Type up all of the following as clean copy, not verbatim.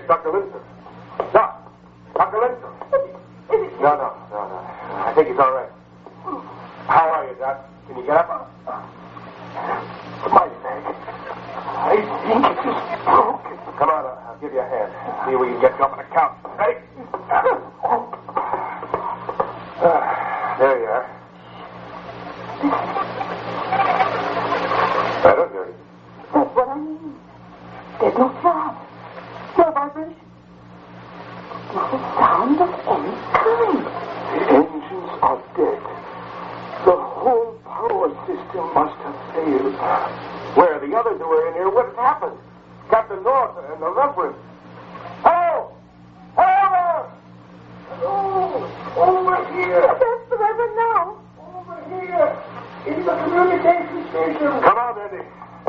It's Dr. Linton. Doc! Dr. Linton! No. I think he's all right. How are you, Doc? Can you get up? My leg. I think it is broken. Come on, I'll give you a hand. See if we can get you up on the couch. Ready? There you are. I don't hear you. That's what I mean. There's no throb. No vibration. No sound of any kind. The engines are dead. The whole power system must have failed. Where are the others who were in here? What has happened? Captain North and the Reverend. Hello! Hello! Hello! Over here! That's the Reverend now. Over here! In the communication station! Come on, Eddie.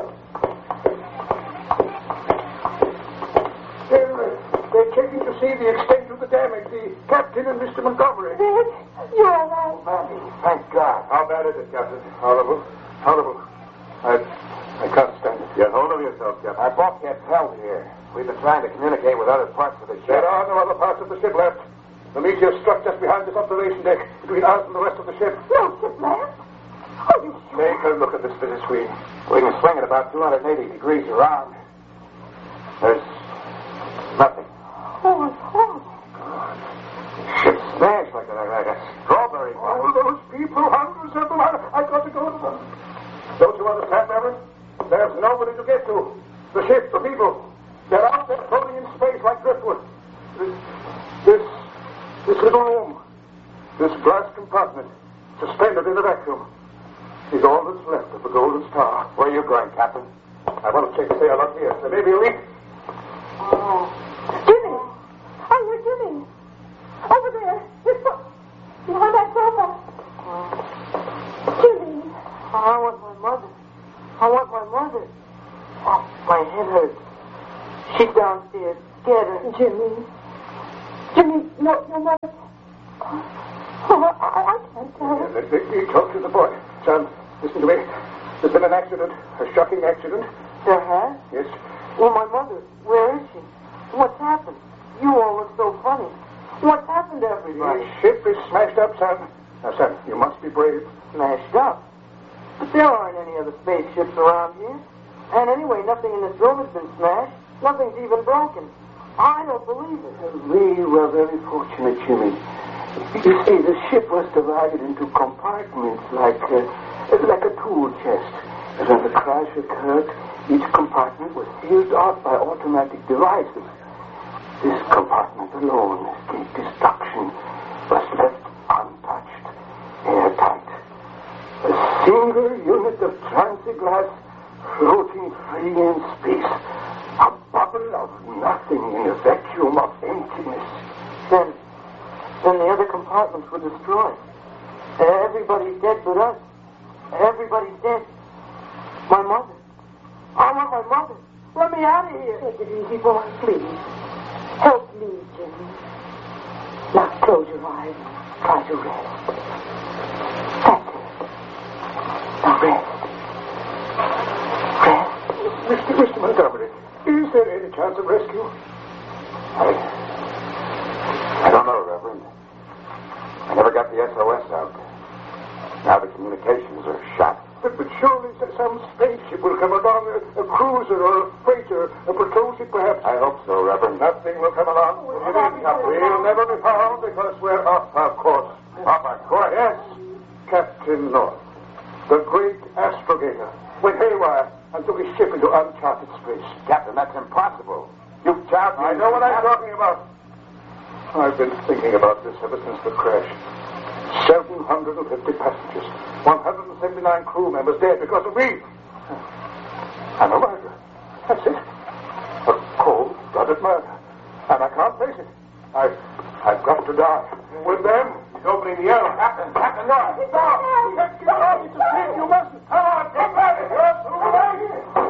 They're checking to see the extent of the damage. The captain and Mr. Montgomery. Ed, you're all right. Matty, thank God. How bad is it, Captain? Horrible. Horrible. I can't stand it. Get hold of yourself, Captain. Our bulkhead's held here. We've been trying to communicate with other parts of the ship. There are no other parts of the ship left. The meteor struck just behind this observation deck, between us and the rest of the ship. No ship left. Are you sure? Take a look at this visit screen. We can swing it about 280 degrees around. There's nothing. Oh, it's horrible. Ship smashed like a strawberry bomb. All those people, hundreds of them. I've got to go to them. Don't you understand, Reverend? There's nobody to get to. The ship, the people. They're out there floating in space like driftwood. This little room, this glass compartment, suspended in a vacuum, is all that's left of the Golden Star. Where are you going, Captain? I want to check the sail up here. There may be a leak. Oh. Jimmy! Oh, you're Jimmy. Over there. Behind that sofa. Jimmy. I want my mother. Oh, my head hurts. She's downstairs. Get her. Jimmy, no, mother. Oh, I can't tell her. Let me talk to the boy. Son, listen to me. There's been an accident, a shocking accident. There has? Yes. Well, my mother, where is she? What's happened? You all look so funny. What's happened to everybody? The ship is smashed up, son. Now, son, you must be brave. Smashed up. But there aren't any other spaceships around here. And anyway, nothing in this room has been smashed. Nothing's even broken. I don't believe it. We were very fortunate, Jimmy. You see, the ship was divided into compartments like a tool chest. And when the crash occurred, each compartment was sealed off by automatic devices. This compartment alone escaped destruction, was left untouched, airtight. A single unit of transiglass floating free in space. A bubble of nothing in a vacuum of emptiness. Then the other compartments were destroyed. Everybody's dead but us. Everybody's dead. My mother. I want my mother. Let me out of here. Take it easy, boy, please. Help me, Jimmy. Now close your eyes. Try to rest. That's it. Now rest. Mr. Montgomery, is there any chance of rescue? I don't know, Reverend. I never got the SOS out. Now the communications are shot. But surely some spaceship will come along, a cruiser or a freighter, a patrol ship perhaps. I hope so, Reverend. Nothing will come along. We'll never be found because we're off our course. Off our course? Yes. Captain North, the great astrogator, went haywire and took his ship into uncharted space. Captain, that's impossible. You've charged me. I know what I'm talking about. I've been thinking about this ever since the crash. 750 passengers, 179 crew members dead because of me. And a murder. That's it. A cold-blooded murder. And I can't face it. I've got to die. With them. He's opening the air. Captain, no. Get down. Get off. It's a ship. You mustn't. Come on. Get back. You're through.